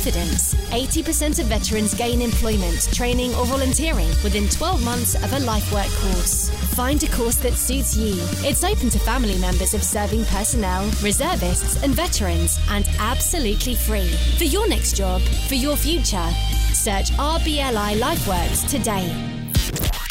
confidence. 80% of veterans gain employment, training or volunteering within 12 months of a LifeWork course. Find a course that suits you. It's open to family members of serving personnel, reservists and veterans, and absolutely free. For your next job, for your future, search RBLI LifeWorks today.